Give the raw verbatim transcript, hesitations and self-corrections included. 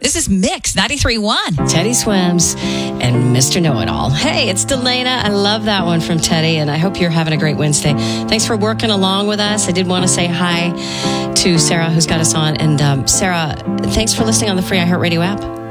This is Mix ninety-three point one. Teddy Swims and Mister Know-It-All. Hey, it's Delana. I love that one from Teddy, and I hope you're having a great Wednesday. Thanks for working along with us. I did want to say hi to Sarah, who's got us on. And um, Sarah, thanks for listening on the free iHeartRadio app.